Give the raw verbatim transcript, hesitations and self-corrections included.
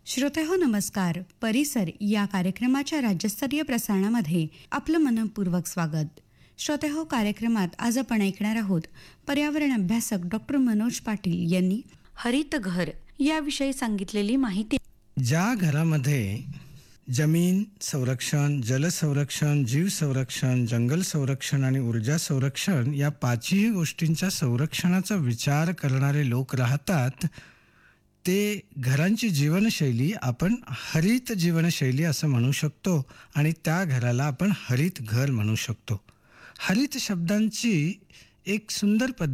श्रोतेहो नमस्कार. परिसर या कार्यक्रमाच्या राज्यस्तरीय प्रसारणामध्ये आपलं मनपूर्वक स्वागत. श्रोतेहो, कार्यक्रमात आज आपण ऐकणार आहोत पर्यावरण अभ्यासक डॉक्टर मनोज पाटील यांनी हरित घर याविषयी सांगितलेली माहिती. ज्या घरामध्ये जमीन संरक्षण, जल संरक्षण, जीव संरक्षण, जंगल संरक्षण आणि ऊर्जा संरक्षण या पाचही गोष्टींच्या संरक्षणाचा विचार करणारे लोक राहतात, ते घरांची जीवनशैली आपण हरित जीवनशैली असं म्हणू शकतो आणि त्या घराला आपण हरित घर म्हणू शकतो. हरित शब्दांची एक सुंदर पद्धत